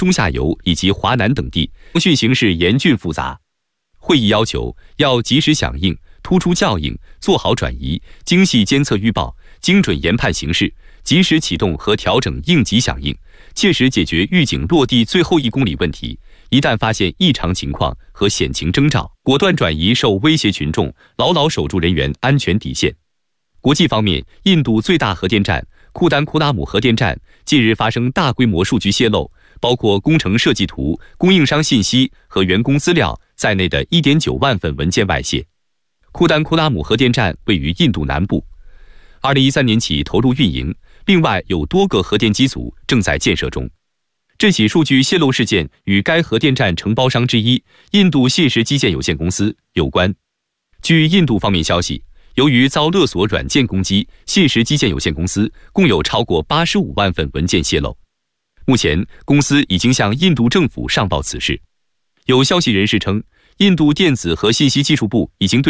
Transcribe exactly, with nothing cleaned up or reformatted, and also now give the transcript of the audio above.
中下游以及华南等地，通讯形势严峻复杂。会议要求要及时响应，突出效应，做好转移，精细监测预报，精准研判形势，及时启动和调整应急响应，切实解决预警落地最后一公里问题。一旦发现异常情况和险情征兆，果断转移受威胁群众，牢牢守住人员安全底线。国际方面，印度最大核电站库丹库拉姆核电站近日发生大规模数据泄露，包括工程设计图、供应商信息和员工资料在内的 一点九万份文件外泄。库丹库拉姆核电站位于印度南部，二零一三年起投入运营，另外有多个核电机组正在建设中。这起数据泄露事件与该核电站承包商之一印度信实基建有限公司有关。据印度方面消息，由于遭勒索软件攻击，信实基建有限公司共有超过八十五万份文件泄露。目前，公司已经向印度政府上报此事。有消息人士称，印度电子和信息技术部已经对